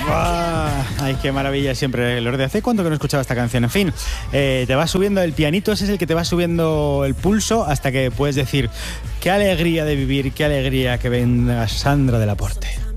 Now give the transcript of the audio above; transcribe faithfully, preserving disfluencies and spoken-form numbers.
¡Buah! Ay, qué maravilla siempre, Lourdes. ¿Hace cuánto que no escuchaba esta canción? En fin, eh, te va subiendo el pianito, ese es el que te va subiendo el pulso hasta que puedes decir qué alegría de vivir, qué alegría que venga Sandra del Aporte.